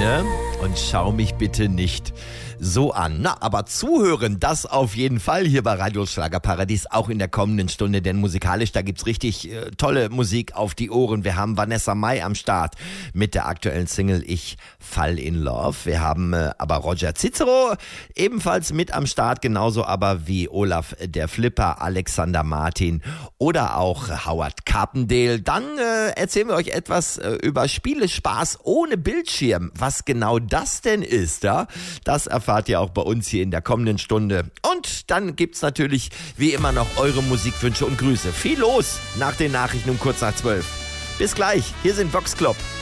ne? Und schau mich bitte nicht so an. Na, aber zuhören, das auf jeden Fall hier bei Radio Schlagerparadies, auch in der kommenden Stunde, denn musikalisch, da gibt's richtig tolle Musik auf die Ohren. Wir haben Vanessa Mai am Start mit der aktuellen Single Ich Fall in Love. Wir haben aber Roger Cicero ebenfalls mit am Start, genauso aber wie Olaf der Flipper, Alexander Martin oder auch Howard Carpendale. Dann erzählen wir euch etwas über Spielespaß ohne Bildschirm. Was genau das denn ist, ja? Das erfahrt ihr auch bei uns hier in der kommenden Stunde. Und dann gibt's natürlich wie immer noch eure Musikwünsche und Grüße. Viel los nach den Nachrichten um kurz nach 12. Bis gleich, hier sind Vox Club.